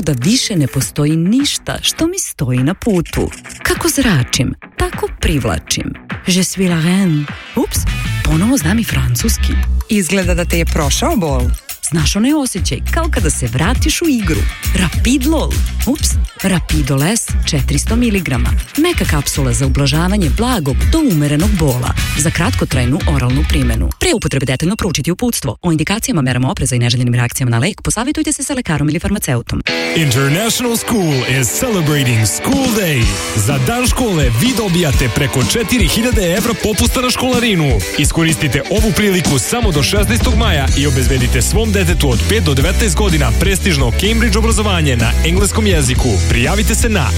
Kao da više ne postoji ništa što mi stoji na putu. Kako zračim, tako privlačim. Je suis la reine. Ups, ponovo znam i francuski. Izgleda da te je prošao bol. Znaš onaj osjećaj, kao kada se vratiš u igru. Rapidlol. Ups, Rapidoles 400 mg. Meka kapsula za ublažavanje blagog do umerenog bola. Za kratkotrajnu oralnu primenu. Pre upotrebe detaljno proučiti uputstvo. O indikacijama, merama opreza i neželjenim reakcijama na lek posavitujte se sa lekarom ili farmaceutom. International School is celebrating School Day. Za dan škole vi dobijate preko 4000 evra popusta na školarinu. Iskoristite ovu priliku samo do 16. maja i obezbedite svom detetu od 5 do 19 godina prestižno Cambridge obrazovanje na engleskom jeziku. Prijavite se na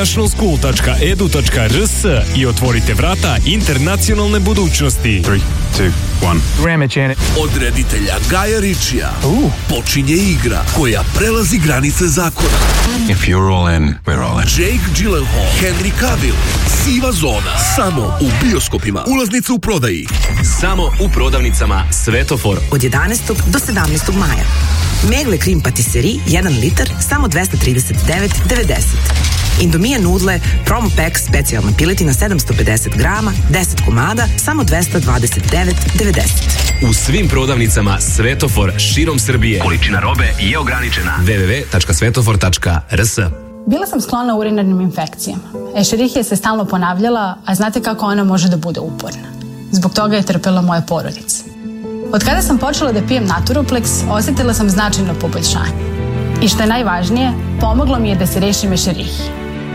internationalschool.edu.rs i otvorite vrata internacionalne budućnosti. 3, 2, 1. Ramage in it. Od reditelja Gaja Ritchija počinje igra koja prelazi granice zakona. If you're all in, we're all in. Jake Gyllenhaal, Henry Cavill, siva zona. Samo u bioskopima. Ulaznice u prodaji. Samo u prodavnicama Svetofor. Od 11. do 17. maja. Megle krim patisserie 1 litar samo 239,90. Indomije nudle promo pack specijalna piletina 750 grama, 10 komada, samo 229,90. U svim prodavnicama Svetofor širom Srbije. Količina robe je ograničena. www.svetofor.rs. Bila sam sklona urinarnim infekcijama. Escherichia se stalno ponavljala, a znate kako ona može da bude uporna. Zbog toga je trpela moja porodica. Od kada sam počela da pijem Naturoplex, osjetila sam značajno poboljšanje. I što je najvažnije, pomoglo mi je da se rešim Escherichije.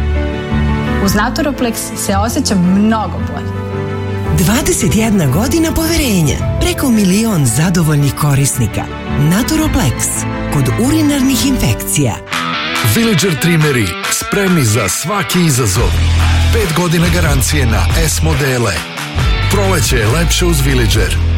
Uz Naturoplex se osjećam mnogo bolje. 21 godina poverenja, preko 1 milion zadovoljnih korisnika. Naturoplex, kod urinarnih infekcija. Villager trimeri, spremni za svaki izazov. 5 godina garancije na S modele. Proleće je lepše uz Villager.